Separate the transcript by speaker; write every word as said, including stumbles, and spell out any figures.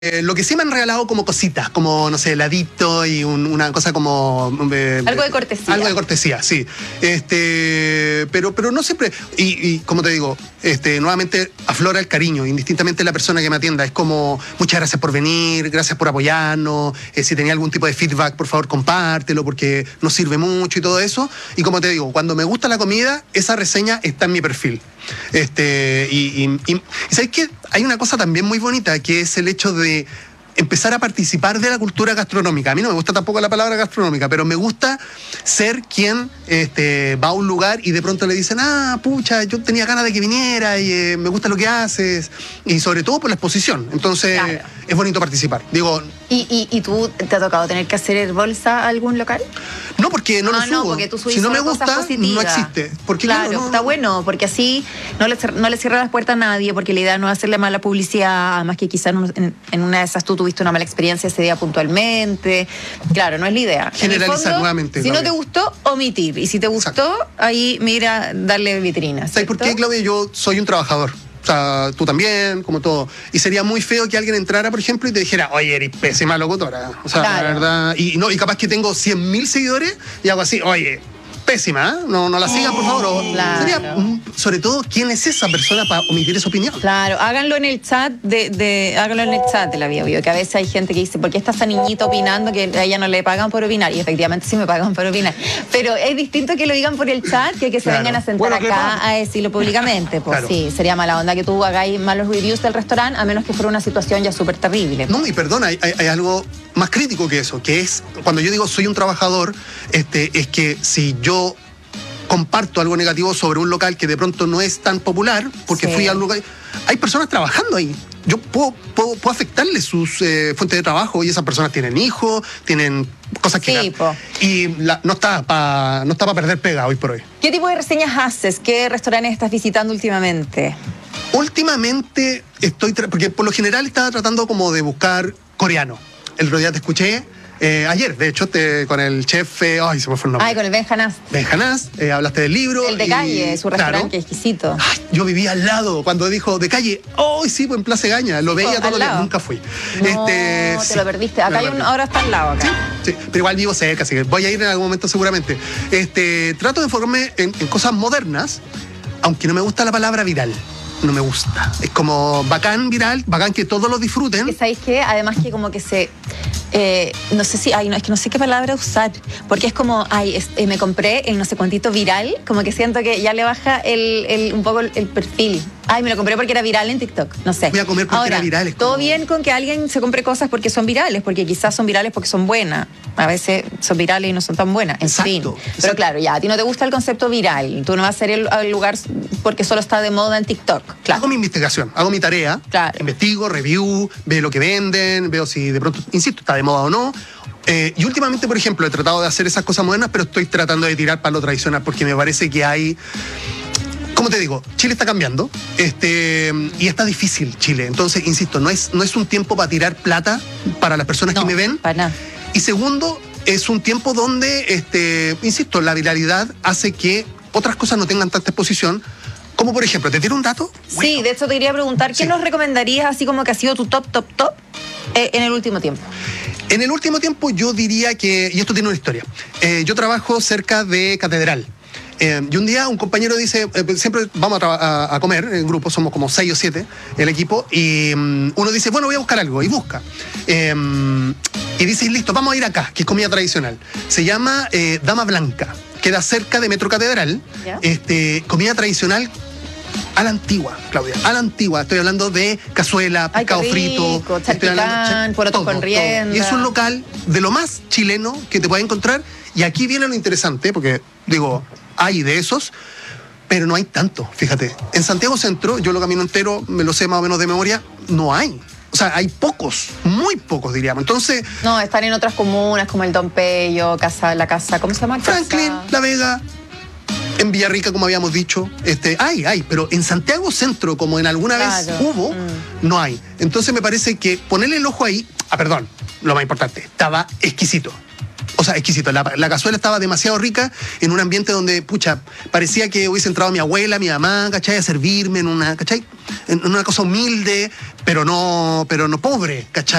Speaker 1: Eh, lo que sí me han regalado como cositas, como, no sé, heladito y un, una cosa como...
Speaker 2: Eh, algo de cortesía.
Speaker 1: Algo de cortesía, sí. Este, pero, pero no siempre... Y, y como te digo, este, nuevamente aflora el cariño, indistintamente la persona que me atienda. Es como, muchas gracias por venir, gracias por apoyarnos. Eh, si tenía algún tipo de feedback, por favor, compártelo porque nos sirve mucho y todo eso. Y como te digo, cuando me gusta la comida, esa reseña está en mi perfil. Este, y, y, y, y ¿sabes qué? Hay una cosa también muy bonita, que es el hecho de empezar a participar de la cultura gastronómica. A mí no me gusta tampoco la palabra gastronómica, pero me gusta ser quien este, va a un lugar y de pronto le dicen, ah, pucha, yo tenía ganas de que viniera y eh, me gusta lo que haces, y sobre todo por la exposición. Entonces, claro, es bonito participar. Digo,
Speaker 2: ¿Y, y, ¿Y tú te ha tocado tener que hacer bolsa a algún local?
Speaker 1: No, porque no
Speaker 2: ah,
Speaker 1: lo subo.
Speaker 2: No, porque tú subís
Speaker 1: si no me
Speaker 2: gusta,
Speaker 1: no existe. Porque,
Speaker 2: claro,
Speaker 1: claro no,
Speaker 2: está bueno, porque así no le, no le cierra las puertas a nadie, porque la idea no es hacerle mala publicidad, además que quizás en, en una de esas tú tuviste una mala experiencia ese día puntualmente. Claro, no es la idea.
Speaker 1: Generalizar fondo, nuevamente.
Speaker 2: Si
Speaker 1: Claudia.
Speaker 2: no te gustó, omitir. Y si te gustó, exacto, ahí mira, darle vitrina.
Speaker 1: ¿Sabes por qué, Claudia? Yo soy un trabajador. O sea, tú también, como todo. Y sería muy feo que alguien entrara, por ejemplo, y te dijera, oye, eres pésima locutora. O sea, claro, la verdad. Y, no, y capaz que tengo cien mil seguidores y hago así, oye, pésima, ¿eh? No, no la sigan, por favor. O,
Speaker 2: claro.
Speaker 1: Sería, sobre todo, ¿quién es esa persona para omitir esa opinión?
Speaker 2: Claro, háganlo en el chat de, de háganlo en el chat de la Bio Bio, que a veces hay gente que dice, ¿por qué está esa niñita opinando que a ella no le pagan por opinar? Y efectivamente sí me pagan por opinar. Pero es distinto que lo digan por el chat que que se claro. vengan a sentar bueno, acá a decirlo públicamente. Pues claro. sí, sería mala onda que tú hagáis malos reviews del restaurante, a menos que fuera una situación ya súper terrible.
Speaker 1: No, y perdona, hay, hay, hay algo más crítico que eso, que es, cuando yo digo soy un trabajador, este, es que si yo comparto algo negativo sobre un local que de pronto no es tan popular, porque sí. fui al lugar... Hay personas trabajando ahí. Yo puedo, puedo, puedo afectarles sus eh, fuentes de trabajo y esas personas tienen hijos, tienen cosas que...
Speaker 2: Sí, po.
Speaker 1: Y la, no está para no está para perder pega hoy por hoy.
Speaker 2: ¿Qué tipo de reseñas haces? ¿Qué restaurantes estás visitando últimamente?
Speaker 1: Últimamente estoy... Porque por lo general estaba tratando como de buscar coreano. El otro día te escuché... Eh, ayer, de hecho, te, con el chef, eh, ay, se me fue el nombre.
Speaker 2: Ay, con el Ben Hanás.
Speaker 1: Ben Hanás, eh, hablaste del libro.
Speaker 2: El de y, calle, su restaurante, claro, que es exquisito.
Speaker 1: Ay, yo vivía al lado, cuando dijo de calle, oh, sí, pues en Plaza Gaña, lo veía oh, todo el día, nunca fui.
Speaker 2: No, este, te sí, lo perdiste, acá hay un, ahora está al lado acá.
Speaker 1: Sí, sí, pero igual vivo cerca, así que voy a ir en algún momento seguramente. Este, trato de enfocarme en, en cosas modernas, aunque no me gusta la palabra viral. No me gusta. Es como bacán viral, bacán que todos lo disfruten.
Speaker 2: ¿Sabéis qué? Además que como que se... Eh, no sé si, ay, no, es que no sé qué palabra usar, porque es como, ay, es, eh, me compré el no sé cuántito viral, como que siento que ya le baja el, el, un poco el, el perfil. Ay, me lo compré porque era viral en TikTok, no sé.
Speaker 1: Voy a comer porque
Speaker 2: Ahora,
Speaker 1: era viral. Es como...
Speaker 2: todo bien con que alguien se compre cosas porque son virales, porque quizás son virales porque son buenas. A veces son virales y no son tan buenas, en
Speaker 1: exacto,
Speaker 2: fin.
Speaker 1: exacto.
Speaker 2: Pero claro, ya, a ti no te gusta el concepto viral, tú no vas a ser el, el lugar porque solo está de moda en TikTok. Claro.
Speaker 1: Hago mi investigación, hago mi tarea,
Speaker 2: claro.
Speaker 1: investigo, review, veo lo que venden, veo si de pronto, insisto, está de moda o no. Eh, y últimamente, por ejemplo, he tratado de hacer esas cosas modernas, pero estoy tratando de tirar para lo tradicional, porque me parece que hay... Como te digo, Chile está cambiando este, y está difícil Chile. Entonces, insisto, no es, no es un tiempo para tirar plata para las personas
Speaker 2: no,
Speaker 1: que me ven.
Speaker 2: Para nada.
Speaker 1: Y segundo, es un tiempo donde, este, insisto, la viralidad hace que otras cosas no tengan tanta exposición. Como por ejemplo, ¿te tiro un dato?
Speaker 2: Sí,
Speaker 1: bueno,
Speaker 2: de hecho te quería preguntar, ¿qué sí. nos recomendarías así como que ha sido tu top, top, top eh, en el último tiempo?
Speaker 1: En el último tiempo yo diría que, y esto tiene una historia, eh, yo trabajo cerca de Catedral. Eh, y un día un compañero dice, eh, siempre vamos a, a, a comer en grupo, somos como seis o siete el equipo, y um, uno dice, bueno, voy a buscar algo, y busca. Eh, y dice, listo, vamos a ir acá, que es comida tradicional. Se llama eh, Dama Blanca, queda cerca de Metro Catedral, ¿ya? este, comida tradicional a la antigua, Claudia, a la antigua. Estoy hablando de cazuela, pescado
Speaker 2: Ay,
Speaker 1: frito,
Speaker 2: charquicán, porotos con rienda.
Speaker 1: Y es un local de lo más chileno que te puedes encontrar. Y aquí viene lo interesante, porque digo, hay de esos, pero no hay tanto, fíjate. En Santiago Centro, yo lo camino entero, me lo sé más o menos de memoria, no hay. O sea, hay pocos, muy pocos diríamos. Entonces...
Speaker 2: No, están en otras comunas como el Don Pello, casa, la casa, ¿cómo se llama?
Speaker 1: Franklin,
Speaker 2: casa...
Speaker 1: La Vega, en Villarrica, como habíamos dicho. Este, hay, hay, pero en Santiago Centro, como en alguna claro. vez hubo, mm. no hay. Entonces me parece que ponerle el ojo ahí, ah, perdón, lo más importante, estaba exquisito. O sea, exquisito. La, la cazuela estaba demasiado rica en un ambiente donde, pucha, parecía que hubiese entrado mi abuela, mi mamá, ¿cachai? A servirme en una, ¿cachai? En una cosa humilde, pero no, pero no pobre, ¿cachai?